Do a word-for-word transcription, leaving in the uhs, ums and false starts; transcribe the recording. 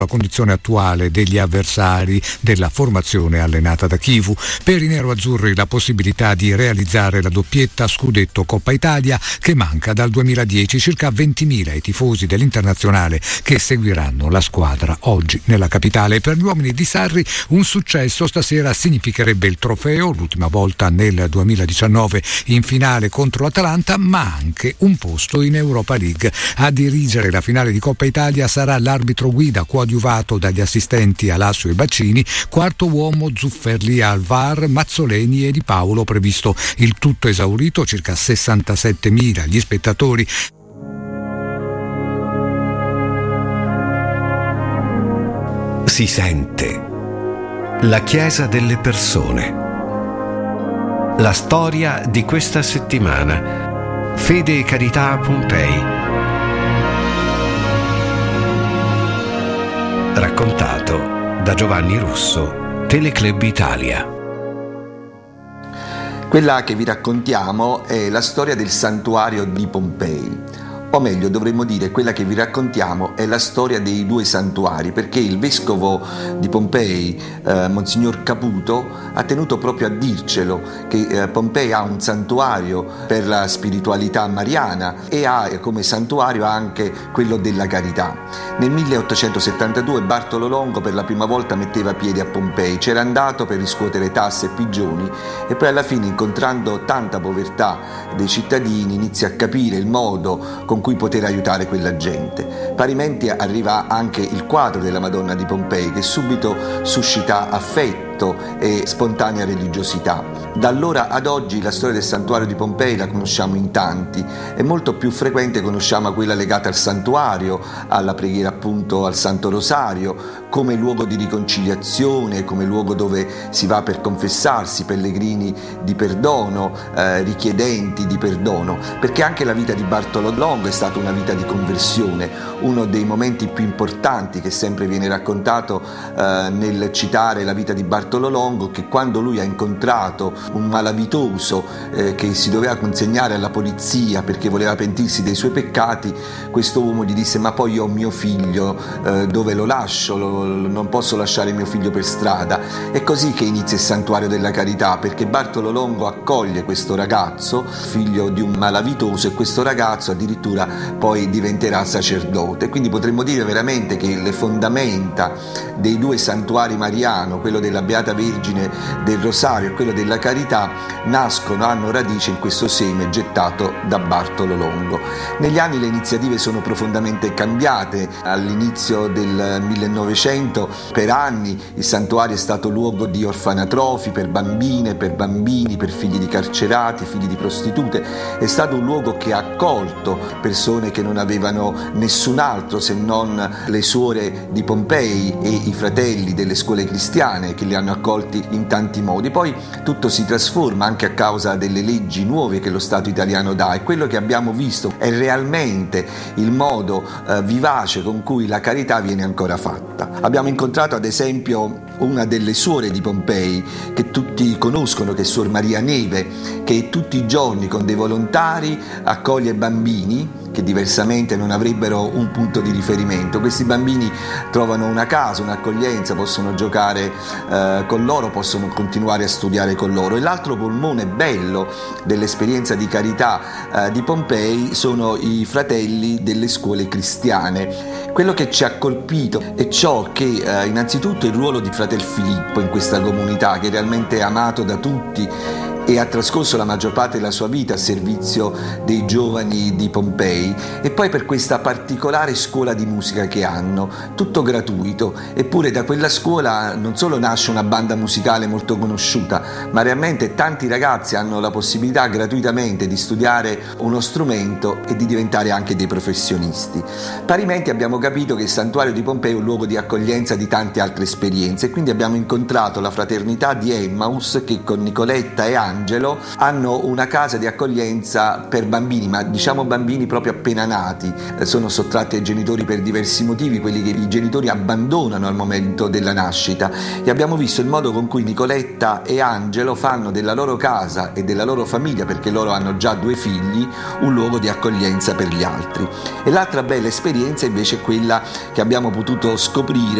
la condizione attuale degli avversari della formazione allenata da Chivu. Per i neroazzurri la possibilità di realizzare la doppietta scudetto Coppa Italia che manca dal duemiladieci, circa ventimila i tifosi dell'Internazionale che seguiranno la squadra oggi nella capitale. Per gli uomini di Sarri un successo stasera significherebbe il trofeo, l'ultima volta nel duemiladiciannove in finale contro l'Atalanta, ma anche un posto in Europa League. A dirigere la finale di Coppa Italia sarà l'arbitro guida coadiuvato dagli assistenti Alassio e Baccini, quarto uomo Zufferli al V A R, Mazzoleni e Di Paolo. Previsto il tutto esaurito, circa sessantasettemila gli spettatori. Si sente la Chiesa delle persone. La storia di questa settimana. Fede e Carità Pompei. Raccontato da Giovanni Russo, Teleclub Italia. Quella che vi raccontiamo è la storia del santuario di Pompei. O meglio, dovremmo dire, quella che vi raccontiamo è la storia dei due santuari, perché il vescovo di Pompei, eh, Monsignor Caputo, ha tenuto proprio a dircelo che eh, Pompei ha un santuario per la spiritualità mariana e ha come santuario anche quello della carità. Nel milleottocentosettantadue Bartolo Longo per la prima volta metteva piede a Pompei, c'era andato per riscuotere tasse e pigioni e poi alla fine, incontrando tanta povertà dei cittadini, inizia a capire il modo con cui poter aiutare quella gente. Parimenti arriva anche il quadro della Madonna di Pompei che subito suscita affetto e spontanea religiosità. Da allora ad oggi la storia del santuario di Pompei la conosciamo in tanti, è molto più frequente conosciamo quella legata al santuario, alla preghiera appunto al Santo Rosario, come luogo di riconciliazione, come luogo dove si va per confessarsi, pellegrini di perdono, eh, richiedenti di perdono, perché anche la vita di Bartolo Longo è stata una vita di conversione. Uno dei momenti più importanti che sempre viene raccontato eh, nel citare la vita di Bartolo Longo, che quando lui ha incontrato un malavitoso eh, che si doveva consegnare alla polizia perché voleva pentirsi dei suoi peccati, questo uomo gli disse: ma poi io ho mio figlio, eh, dove lo lascio? Lo, non posso lasciare mio figlio per strada. È così che inizia il santuario della carità, perché Bartolo Longo accoglie questo ragazzo, figlio di un malavitoso, e questo ragazzo addirittura poi diventerà sacerdote. Quindi potremmo dire veramente che le fondamenta dei due santuari mariano, quello della Beata Vergine del Rosario e quello della Carità, nascono, hanno radice in questo seme gettato da Bartolo Longo. Negli anni le iniziative sono profondamente cambiate. All'inizio del millenovecento per anni il santuario è stato luogo di orfanatrofi per bambine, per bambini, per figli di carcerati, figli di prostitute. È stato un luogo che ha accolto persone che non avevano nessun altro se non le suore di Pompei e i fratelli delle scuole cristiane, che li hanno accolti in tanti modi. Poi tutto si trasforma anche a causa delle leggi nuove che lo Stato italiano dà, e quello che abbiamo visto è realmente il modo eh, vivace con cui la carità viene ancora fatta. Abbiamo incontrato ad esempio una delle suore di Pompei che tutti conoscono, che è Suor Maria Neve, che tutti i giorni con dei volontari accoglie bambini che diversamente non avrebbero un punto di riferimento. Questi bambini trovano una casa, un'accoglienza, possono giocare eh, con loro, possono continuare a studiare con loro. E l'altro polmone bello dell'esperienza di carità eh, di Pompei sono i fratelli delle scuole cristiane. Quello che ci ha colpito è ciò che eh, innanzitutto il ruolo di Fratel Filippo in questa comunità, che realmente è amato da tutti e ha trascorso la maggior parte della sua vita a servizio dei giovani di Pompei, e poi per questa particolare scuola di musica che hanno, tutto gratuito. Eppure da quella scuola non solo nasce una banda musicale molto conosciuta, ma realmente tanti ragazzi hanno la possibilità gratuitamente di studiare uno strumento e di diventare anche dei professionisti. Parimenti abbiamo capito che il santuario di Pompei è un luogo di accoglienza di tante altre esperienze, e quindi abbiamo incontrato la fraternità di Emmaus che con Nicoletta e Angelo Angelo hanno una casa di accoglienza per bambini, ma diciamo bambini proprio appena nati, sono sottratti ai genitori per diversi motivi, quelli che i genitori abbandonano al momento della nascita, e abbiamo visto il modo con cui Nicoletta e Angelo fanno della loro casa e della loro famiglia, perché loro hanno già due figli, un luogo di accoglienza per gli altri. E l'altra bella esperienza invece è quella che abbiamo potuto scoprire